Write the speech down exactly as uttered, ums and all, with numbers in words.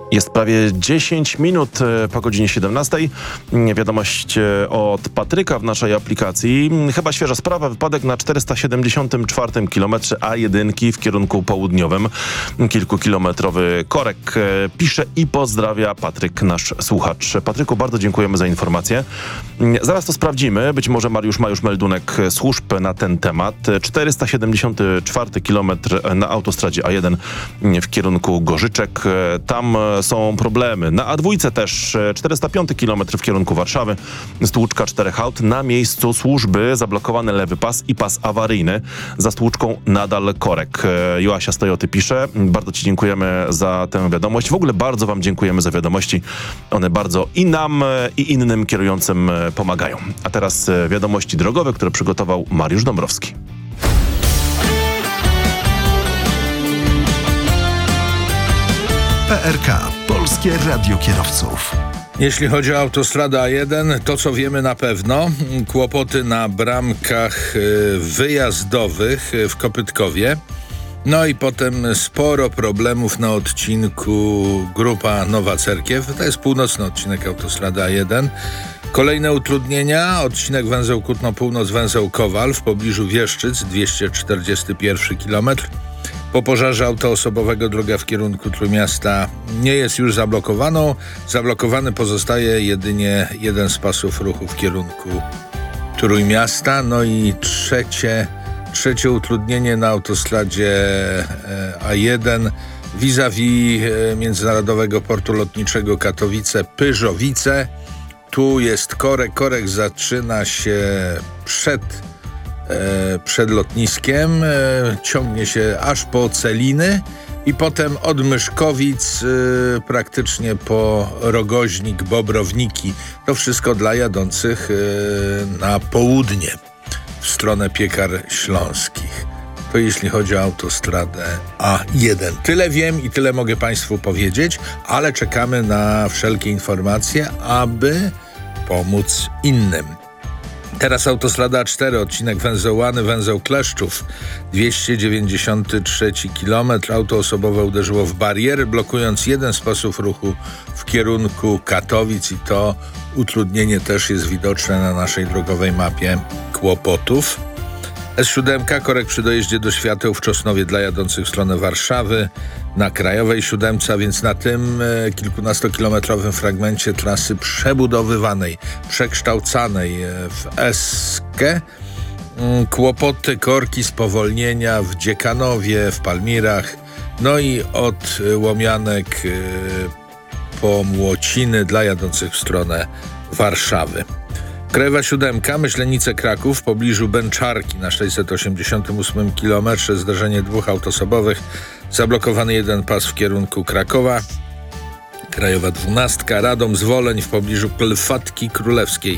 Jest prawie dziesięć minut po godzinie siedemnastej. Wiadomość od Patryka w naszej aplikacji. Chyba świeża sprawa. Wypadek na czterysta siedemdziesiątym czwartym kilometrze A jeden w kierunku południowym. Kilkukilometrowy korek. Pisze i pozdrawia Patryk, nasz słuchacz. Patryku, bardzo dziękujemy za informację. Zaraz to sprawdzimy. Być może Mariusz ma już meldunek służb na ten temat. czterysta siedemdziesiąty czwarty kilometr na autostradzie A jeden w kierunku Gorzyczek. Tam są problemy. Na A dwa też czterysta piąty kilometr w kierunku Warszawy. Stłuczka czterech aut. Na miejscu służby zablokowany lewy pas i pas awaryjny. Za stłuczką nadal korek. Joasia z Toyoty pisze. Bardzo Ci dziękujemy za tę wiadomość. W ogóle bardzo Wam dziękujemy za wiadomości. One bardzo i nam, i innym kierującym pomagają. A teraz wiadomości drogowe, które przygotował Mariusz Dąbrowski. P R K. Polskie Radio Kierowców. Jeśli chodzi o autostradę A jeden, to co wiemy na pewno, kłopoty na bramkach wyjazdowych w Kopytkowie. No i potem sporo problemów na odcinku Grupa Nowa Cerkiew. To jest północny odcinek autostrady A jeden. Kolejne utrudnienia, odcinek węzeł Kutno-Północ, węzeł Kowal w pobliżu Wieszczyc, dwieście czterdziesty pierwszy kilometr. Po pożarze auta osobowego droga w kierunku Trójmiasta nie jest już zablokowaną. Zablokowany pozostaje jedynie jeden z pasów ruchu w kierunku Trójmiasta. No i trzecie, trzecie utrudnienie na autostradzie A jeden vis-a-vis Międzynarodowego Portu Lotniczego Katowice-Pyrzowice. Tu jest korek. Korek zaczyna się przed przed lotniskiem, ciągnie się aż po Celiny i potem od Myszkowic praktycznie po Rogoźnik, Bobrowniki. To wszystko dla jadących na południe, w stronę Piekar Śląskich. To jeśli chodzi o autostradę A jeden. Tyle wiem i tyle mogę Państwu powiedzieć, ale czekamy na wszelkie informacje, aby pomóc innym. Teraz autostrada A cztery, odcinek węzeł Łany, węzeł Kleszczów, dwieście dziewięćdziesiąty trzeci kilometr. Auto osobowe uderzyło w bariery, blokując jeden z pasów ruchu w kierunku Katowic i to utrudnienie też jest widoczne na naszej drogowej mapie kłopotów. S siedem, korek przy dojeździe do Świateł w Czosnowie dla jadących w stronę Warszawy, na Krajowej siódemce, a więc na tym e, kilkunastokilometrowym fragmencie trasy przebudowywanej, przekształcanej e, w eskę. Mm, kłopoty, korki, spowolnienia w Dziekanowie, w Palmirach, no i od e, Łomianek e, po Młociny dla jadących w stronę Warszawy. Krajowa siódemka, Myślenice Kraków w pobliżu Bęczarki na sześćset osiemdziesiątym ósmym kilometrze, zderzenie dwóch autosobowych, zablokowany jeden pas w kierunku Krakowa. Krajowa dwunastka, Radom Zwoleń w pobliżu Klfatki Królewskiej